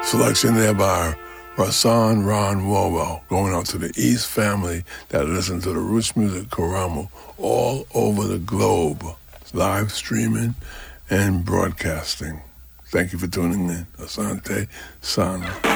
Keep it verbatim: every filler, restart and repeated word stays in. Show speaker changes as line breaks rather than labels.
Selection there by Rasan Ron Wowell, going out to the East family that listen to the Roots Music Karamu all over the globe, live streaming and broadcasting. Thank you for tuning in. Asante Sana.